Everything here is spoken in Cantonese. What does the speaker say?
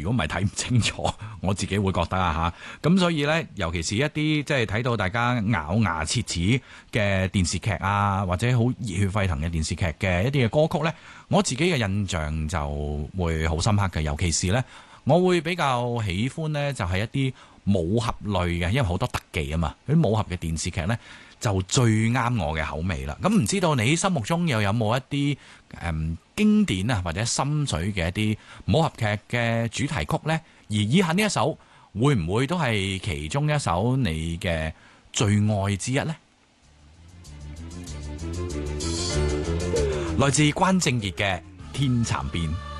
如果唔係睇唔清楚，我自己會覺得啊嚇。咁所以呢，尤其是一啲即係睇到大家咬牙切齒嘅電視劇啊，或者好熱血沸騰嘅電視劇嘅一啲嘅歌曲呢，我自己嘅印象就會好深刻嘅。尤其是呢，我會比較喜歡呢，就係一啲武俠類嘅，因為好多特技啊嘛，啲武俠嘅電視劇呢，就最啱我嘅口味啦。咁唔知道你心目中又有冇一啲經典啊或者心水嘅一啲武俠劇嘅主題曲呢？而以下呢一首會唔會都係其中一首你嘅最愛之一呢？來自關正傑嘅《天蠶變》。